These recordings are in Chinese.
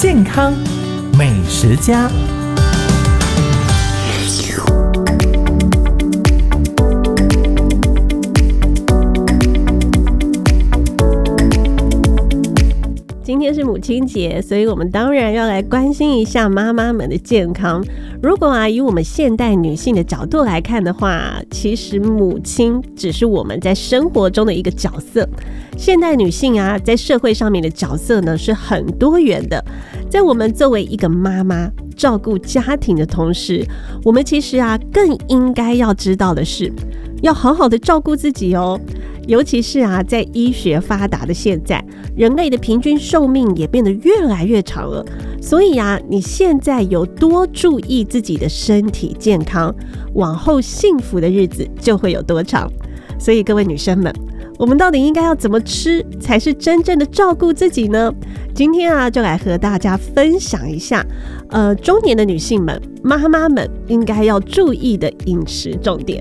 健康美食家。 今天是母亲节，所以我们当然要来关心一下妈妈们的健康。如果以我们现代女性的角度来看的话，其实母亲只是我们在生活中的一个角色。现代女性在社会上面的角色呢是很多元的。在我们作为一个妈妈照顾家庭的同时，我们其实更应该要知道的是，要好好的照顾自己哦。尤其是在医学发达的现在，人类的平均寿命也变得越来越长了。所以你现在有多注意自己的身体健康，往后幸福的日子就会有多长。所以各位女生们，我们到底应该要怎么吃才是真正的照顾自己呢？今天就来和大家分享一下中年的女性们、妈妈们应该要注意的饮食重点。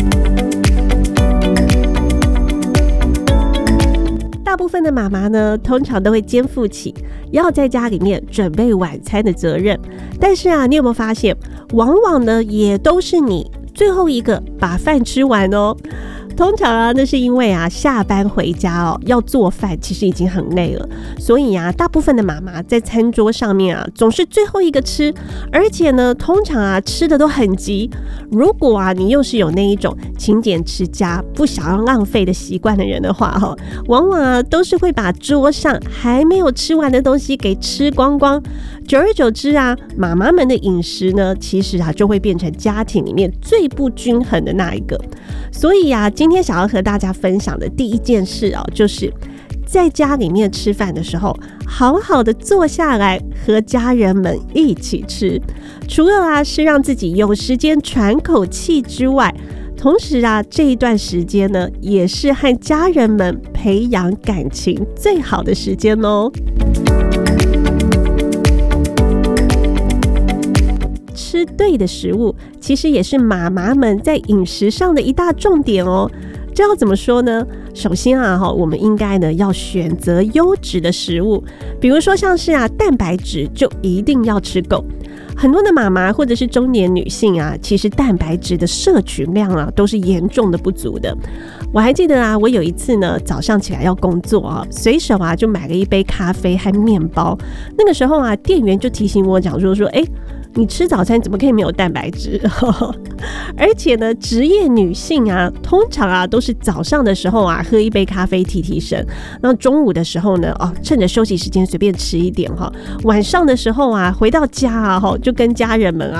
大部分的妈妈呢，通常都会肩负起要在家里面准备晚餐的责任，但是你有没有发现，往往呢也都是你最后一个把饭吃完哦。通常那是因为下班回家要做饭，其实已经很累了，所以大部分的妈妈在餐桌上面总是最后一个吃，而且呢通常吃的都很急。如果你又是有那一种勤俭持家不想要浪费的习惯的人的话往往都是会把桌上还没有吃完的东西给吃光光。久而久之妈妈们的饮食呢，其实就会变成家庭里面最不均衡的那一个。所以今天想要和大家分享的第一件事就是在家里面吃饭的时候，好好的坐下来和家人们一起吃。除了是让自己有时间喘口气之外，同时这一段时间呢，也是和家人们培养感情最好的时间哦。吃对的食物，其实也是妈妈们在饮食上的一大重点哦。这要怎么说呢？首先我们应该呢要选择优质的食物，比如说像是蛋白质就一定要吃够。很多的妈妈或者是中年女性其实蛋白质的摄取量都是严重的不足的。我还记得我有一次呢早上起来要工作随手就买了一杯咖啡和面包。那个时候店员就提醒我讲说你吃早餐怎么可以没有蛋白质？而且呢，职业女性通常都是早上的时候喝一杯咖啡提神，那中午的时候呢，趁着休息时间随便吃一点晚上的时候回到家就跟家人们